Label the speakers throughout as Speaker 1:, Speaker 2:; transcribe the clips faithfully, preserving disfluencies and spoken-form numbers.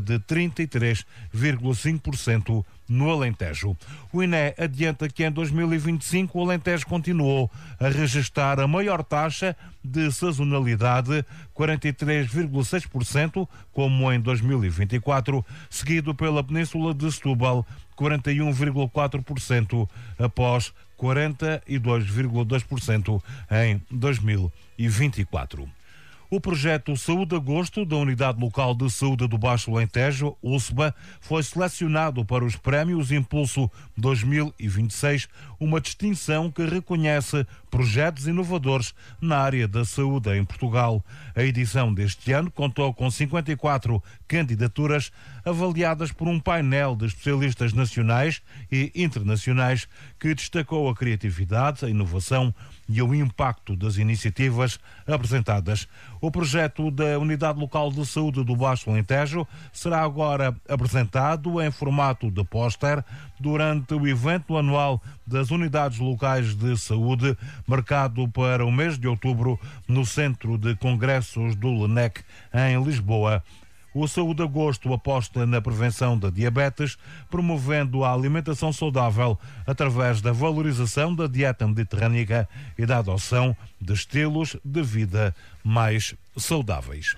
Speaker 1: de trinta e três vírgula cinco por cento no Alentejo. O I N E adianta que em dois mil e vinte e cinco o Alentejo continuou a registrar a maior taxa de sazonalidade, quarenta e três vírgula seis por cento, como em dois mil e vinte e quatro, seguido pela Península de Setúbal, quarenta e um vírgula quatro por cento, após quarenta e dois vírgula dois por cento em dois mil e vinte e quatro. O projeto Saúde Agosto da Unidade Local de Saúde do Baixo Alentejo, U S B A, foi selecionado para os Prémios Impulso dois mil e vinte e seis, uma distinção que reconhece projetos inovadores na área da saúde em Portugal. A edição deste ano contou com cinquenta e quatro candidaturas avaliadas por um painel de especialistas nacionais e internacionais que destacou a criatividade, a inovação e o impacto das iniciativas apresentadas. O projeto da Unidade Local de Saúde do Baixo Alentejo será agora apresentado em formato de póster durante o evento anual das Unidades Locais de Saúde, marcado para o mês de outubro no Centro de Congressos do LENEC, em Lisboa. O Saúde Agosto aposta na prevenção da diabetes, promovendo a alimentação saudável através da valorização da dieta mediterrânica e da adoção de estilos de vida mais saudáveis.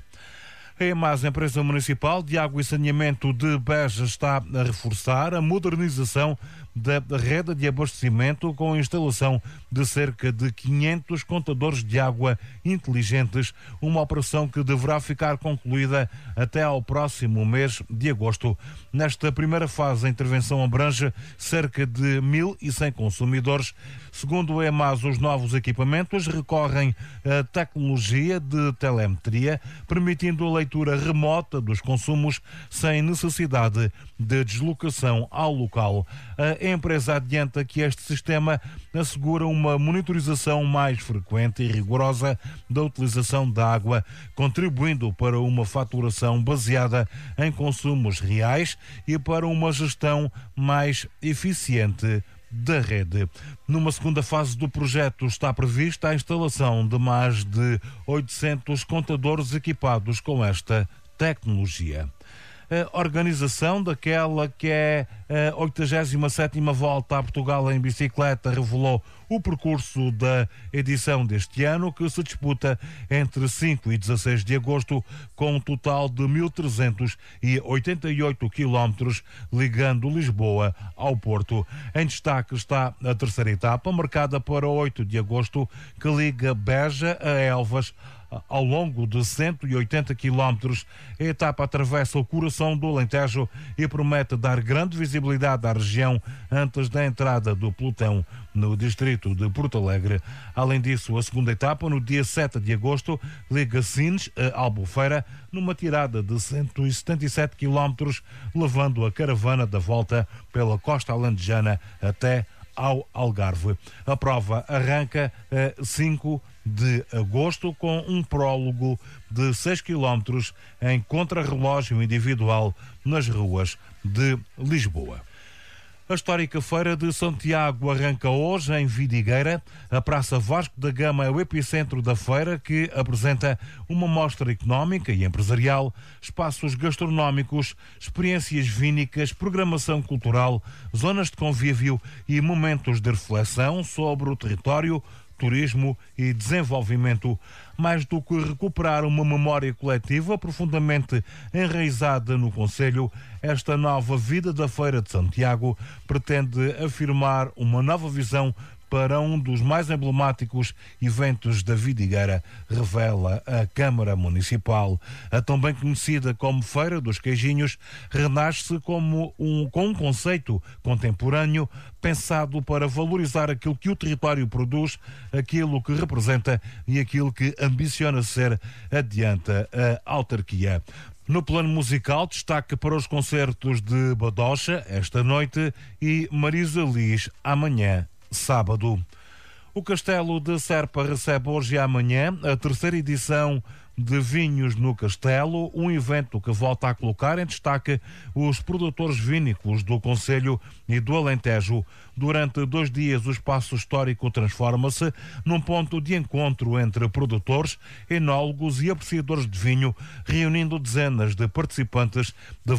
Speaker 1: A EMAS, Empresa Municipal de Água e Saneamento de Beja, está a reforçar a modernização da rede de abastecimento com a instalação de cerca de quinhentos contadores de água inteligentes, uma operação que deverá ficar concluída até ao próximo mês de agosto. Nesta primeira fase, a intervenção abrange cerca de mil e cem consumidores. Segundo a EMAS, os novos equipamentos recorrem à tecnologia de telemetria, permitindo a leitura remota dos consumos sem necessidade de deslocação ao local. A empresa adianta que este sistema assegura uma monitorização mais frequente e rigorosa da utilização da água, contribuindo para uma faturação baseada em consumos reais e para uma gestão mais eficiente da rede. Numa segunda fase do projeto está prevista a instalação de mais de oitocentos contadores equipados com esta tecnologia. A organização daquela que é a oitagésima sétima Volta a Portugal em bicicleta revelou o percurso da edição deste ano, que se disputa entre cinco e dezasseis de agosto, com um total de mil trezentos e oitenta e oito quilómetros, ligando Lisboa ao Porto. Em destaque está a terceira etapa, marcada para oito de agosto, que liga Beja a Elvas. Ao longo de cento e oitenta quilómetros, a etapa atravessa o coração do Alentejo e promete dar grande visibilidade à região antes da entrada do pelotão no distrito de Porto Alegre. Além disso, a segunda etapa, no dia sete de agosto, liga Sines a Albufeira, numa tirada de cento e setenta e sete quilómetros, levando a caravana da volta pela costa alentejana até ao Algarve. A prova arranca a cinco de agosto com um prólogo de seis quilómetros em contrarrelógio individual nas ruas de Lisboa. A histórica Feira de Santiago arranca hoje em Vidigueira. A Praça Vasco da Gama é o epicentro da feira, que apresenta uma mostra económica e empresarial, espaços gastronómicos, experiências vínicas, programação cultural, zonas de convívio e momentos de reflexão sobre o território, turismo e desenvolvimento. Mais do que recuperar uma memória coletiva profundamente enraizada no concelho, esta nova vida da Feira de Santiago pretende afirmar uma nova visão para um dos mais emblemáticos eventos da Vidigueira, revela a Câmara Municipal. A tão bem conhecida como Feira dos Queijinhos renasce como um, com um conceito contemporâneo pensado para valorizar aquilo que o território produz, aquilo que representa e aquilo que ambiciona ser, adianta a autarquia. No plano musical, destaque para os concertos de Badocha esta noite e Marisa Liz amanhã, sábado. O Castelo de Serpa recebe hoje e amanhã a terceira edição de Vinhos no Castelo, um evento que volta a colocar em destaque os produtores vinícolas do concelho e do Alentejo. Durante dois dias, o espaço histórico transforma-se num ponto de encontro entre produtores, enólogos e apreciadores de vinho, reunindo dezenas de participantes de